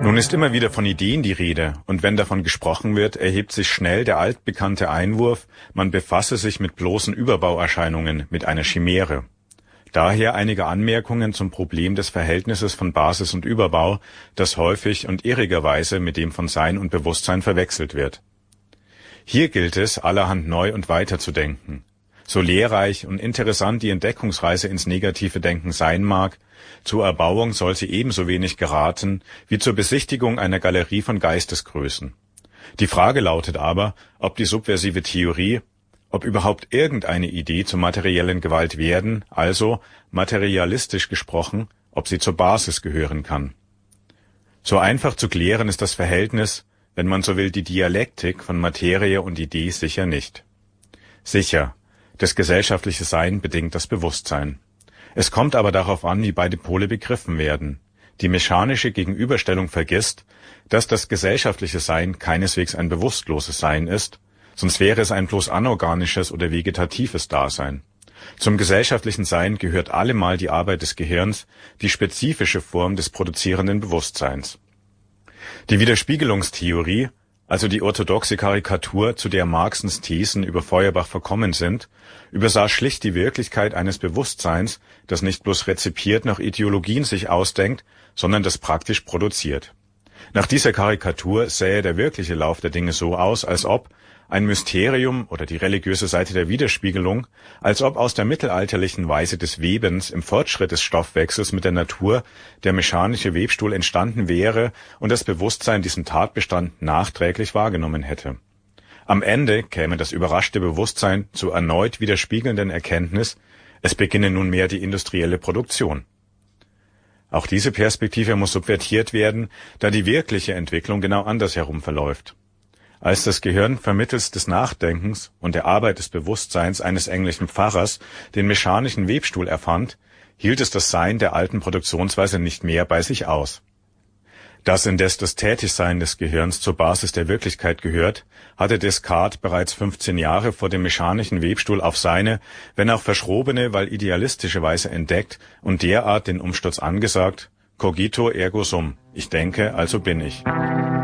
Nun ist immer wieder von Ideen die Rede, und wenn davon gesprochen wird, erhebt sich schnell der altbekannte Einwurf, man befasse sich mit bloßen Überbauerscheinungen, mit einer Chimäre. Daher einige Anmerkungen zum Problem des Verhältnisses von Basis und Überbau, das häufig und irrigerweise mit dem von Sein und Bewusstsein verwechselt wird. Hier gilt es, allerhand neu und weiter zu denken. So lehrreich und interessant die Entdeckungsreise ins negative Denken sein mag, zur Erbauung soll sie ebenso wenig geraten wie zur Besichtigung einer Galerie von Geistesgrößen. Die Frage lautet aber, ob die subversive Theorie, ob überhaupt irgendeine Idee zur materiellen Gewalt werden, also materialistisch gesprochen, ob sie zur Basis gehören kann. So einfach zu klären ist das Verhältnis, wenn man so will, die Dialektik von Materie und Idee sicher nicht. Sicher, das gesellschaftliche Sein bedingt das Bewusstsein. Es kommt aber darauf an, wie beide Pole begriffen werden. Die mechanische Gegenüberstellung vergisst, dass das gesellschaftliche Sein keineswegs ein bewusstloses Sein ist, sonst wäre es ein bloß anorganisches oder vegetatives Dasein. Zum gesellschaftlichen Sein gehört allemal die Arbeit des Gehirns, die spezifische Form des produzierenden Bewusstseins. Die Widerspiegelungstheorie, also die orthodoxe Karikatur, zu der Marxens Thesen über Feuerbach verkommen sind, übersah schlicht die Wirklichkeit eines Bewusstseins, das nicht bloß rezipiert nach Ideologien sich ausdenkt, sondern das praktisch produziert. Nach dieser Karikatur sähe der wirkliche Lauf der Dinge so aus, als ob ein Mysterium oder die religiöse Seite der Widerspiegelung, als ob aus der mittelalterlichen Weise des Webens im Fortschritt des Stoffwechsels mit der Natur der mechanische Webstuhl entstanden wäre und das Bewusstsein diesen Tatbestand nachträglich wahrgenommen hätte. Am Ende käme das überraschte Bewusstsein zur erneut widerspiegelnden Erkenntnis, es beginne nunmehr die industrielle Produktion. Auch diese Perspektive muss subvertiert werden, da die wirkliche Entwicklung genau andersherum verläuft. Als das Gehirn vermittels des Nachdenkens und der Arbeit des Bewusstseins eines englischen Pfarrers den mechanischen Webstuhl erfand, hielt es das Sein der alten Produktionsweise nicht mehr bei sich aus. Dass indes das Tätigsein des Gehirns zur Basis der Wirklichkeit gehört, hatte Descartes bereits 15 Jahre vor dem mechanischen Webstuhl auf seine, wenn auch verschrobene, weil idealistische Weise entdeckt und derart den Umsturz angesagt: Cogito ergo sum, ich denke, also bin ich.